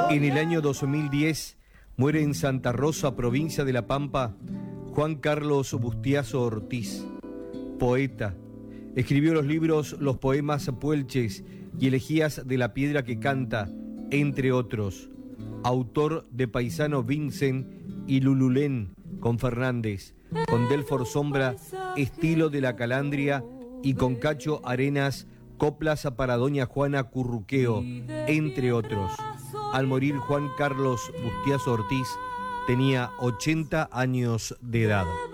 En el año 2010 muere en Santa Rosa, provincia de La Pampa, Juan Carlos Bustiazo Ortiz, poeta. Escribió los libros Los poemas puelches y Elegías de la piedra que canta, entre otros. Autor de Paisano Vincent y Lululén con Fernández, con Delfor Sombra, Estilo de la Calandria y con Cacho Arenas, Coplas para Doña Juana Curruqueo, entre otros. Al morir Juan Carlos Bustiazo Ortiz tenía 80 años de edad.